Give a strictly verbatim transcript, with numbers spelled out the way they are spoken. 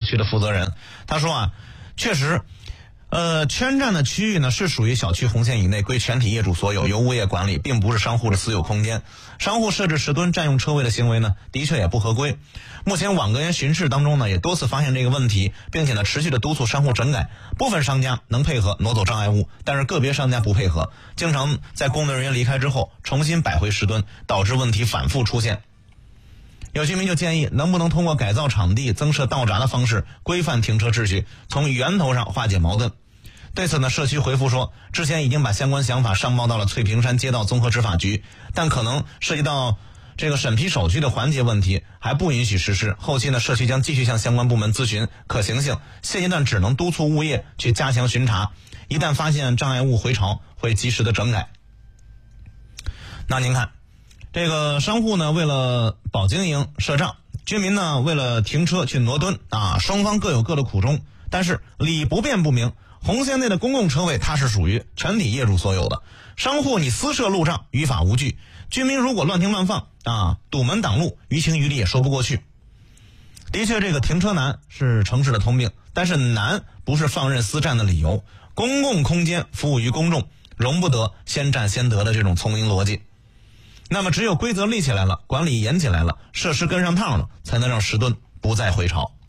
区的负责人，他说啊，确实呃，圈占的区域呢是属于小区红线以内，归全体业主所有，由物业管理，并不是商户的私有空间。商户设置石墩占用车位的行为呢，的确也不合规。目前网格员巡视当中呢，也多次发现这个问题，并且呢持续的督促商户整改。部分商家能配合挪走障碍物，但是个别商家不配合，经常在工作人员离开之后重新摆回石墩，导致问题反复出现。有居民就建议，能不能通过改造场地、增设道闸的方式规范停车秩序，从源头上化解矛盾。对此呢，社区回复说，之前已经把相关想法上报到了翠屏山街道综合执法局，但可能涉及到这个审批手续的环节问题，还不允许实施。后期呢，社区将继续向相关部门咨询可行性，现阶段只能督促物业去加强巡查，一旦发现障碍物回潮，会及时的整改。那您看，这个商户呢为了保经营设障，居民呢为了停车去挪墩啊，双方各有各的苦衷，但是理不辩不明。红线内的公共车位它是属于全体业主所有的，商户你私设路障于法无据，居民如果乱停乱放啊，堵门挡路，于情于理也说不过去。的确，这个停车难是城市的通病，但是难不是放任私占的理由。公共空间服务于公众，容不得先占先得的这种丛林逻辑。那么只有规则立起来了，管理严起来了，设施跟上趟了，才能让石墩不再回潮。